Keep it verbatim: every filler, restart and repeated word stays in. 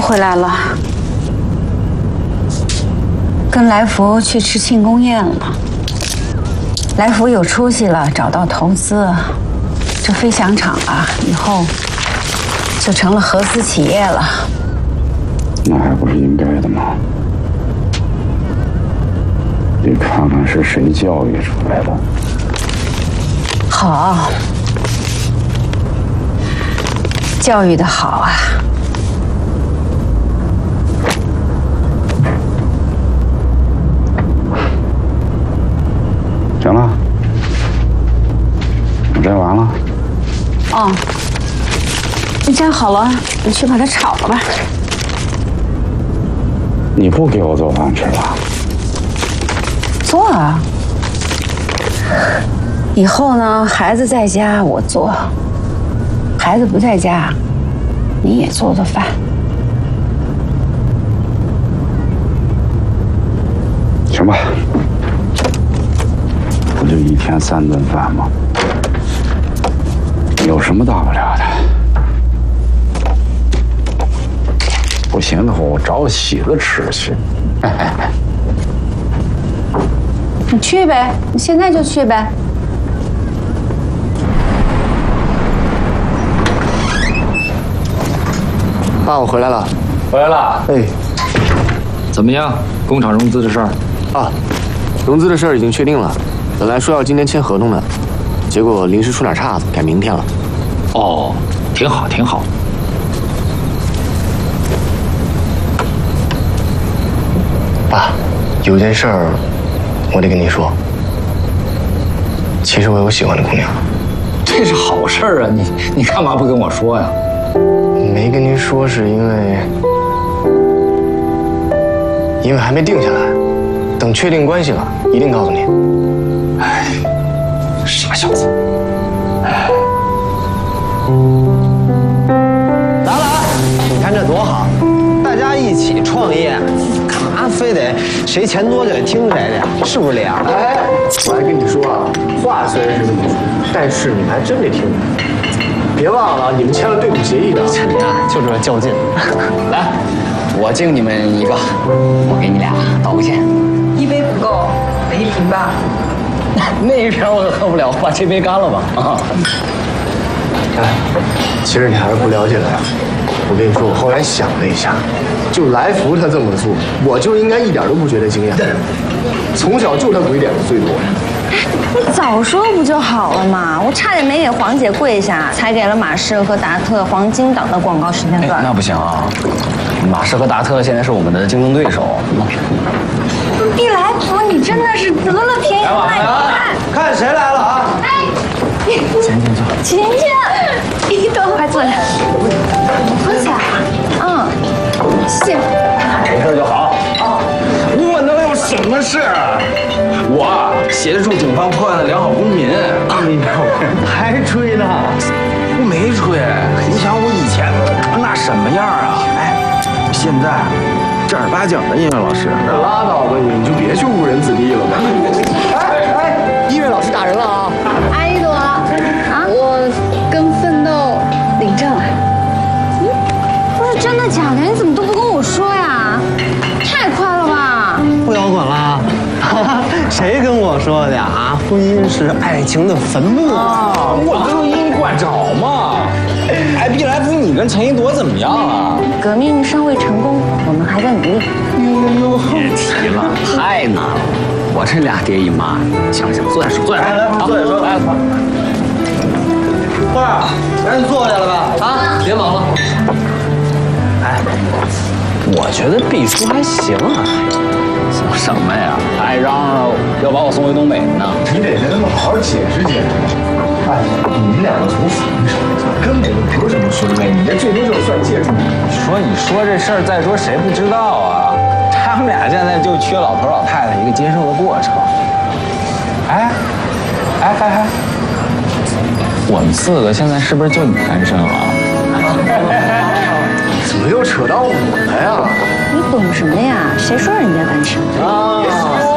回来了，跟来福去吃庆功宴了。来福有出息了，找到投资，这飞翔场啊，以后就成了合资企业了。 那还不是应该的吗？得看看是谁教育出来的。 好，教育的好啊。 行了，我摘完了。 哦，你摘好了，你去把它炒了吧。 你不给我做饭吃了？ 做啊。以后呢，孩子在家我做，孩子不在家，你也做做饭。 行吧。不就一天三顿饭吗？有什么大不了的？不行的话，我找个喜子吃去。 你去呗，你现在就去呗。 爸，我回来了。 回来了。 哎， 怎么样？工厂融资的事儿？ 啊，融资的事儿已经确定了。本来说要今天签合同的，结果临时出点岔子，改明天了。 哦，挺好，挺好。 爸，有件事儿，我得跟你说。其实我有喜欢的姑娘。 这是好事儿啊！你你干嘛不跟我说呀？ 没跟您说是因为，因为还没定下来，等确定关系了，一定告诉你。 哎，傻小子！哎， 来了啊！你看这多好，大家一起创业，干嘛非得谁钱多就得听谁的呀？是不是这样？ 哎，我还跟你说啊，话虽然是这么说，但是你还真得听。别忘了，你们签了对赌协议的。 你呀，就知道较劲。 来，我敬你们一个，我给你俩道个歉。 一杯不够，来一瓶吧。 那一瓶我可喝不了，把这杯干了吧。啊！ 哎，其实你还是不了解的呀。我跟你说，我后来想了一下，就来福他这么做，我就应该一点都不觉得惊讶。从小就他鬼点子最多。 你早说不就好了嘛！我差点没给黄姐跪下，才给了马氏和达特黄金档的广告时间段。 那不行啊，马氏和达特现在是我们的竞争对手。 毕来福，你真的是得了便宜卖乖。 看谁来了啊！ 哎， 请请坐。 晴晴，你等快坐下。坐下。嗯，谢谢。 没事就好。啊，我能有什么事啊？我协助警方破案的良好公民。哎呦， 还吹呢？ 我没吹。你想我以前那什么样啊？哎，现在正儿八经的音乐老师。 拉倒吧你，你就别去误人子弟了吧。 哎哎，音乐老师打人了啊！ 阿依朵，啊， 我跟奋斗领证了。 嗯，不是真的假的？你怎么都不跟我说呀？太快了吧！ 不摇滚了。谁跟我说的啊？婚姻是爱情的坟墓啊！我这因果找嘛。哎，毕来福，你跟陈一朵怎么样啊？ 革命尚未成功，我们还在努力。 别提了，太难了。我这俩爹一妈，行行，坐下说，坐下。 来来，坐下说。来，花儿，赶紧坐下了吧。 啊，别忙了。 哎，我觉得毕叔还行啊。 什么呀？还嚷嚷要把我送回东北呢？ 你得跟他们好好解释解释。哎，你们两个从法律上来讲，根本就不是什么兄妹，你这最多就是算借助。 你说你说这事儿，再说谁不知道啊？他们俩现在就缺老头老太太一个接受的过程。哎，哎哎哎，我们四个现在是不是就你单身了？ 怎么又扯到我了呀？ 你懂什么呀？谁说人家单身？ 啊！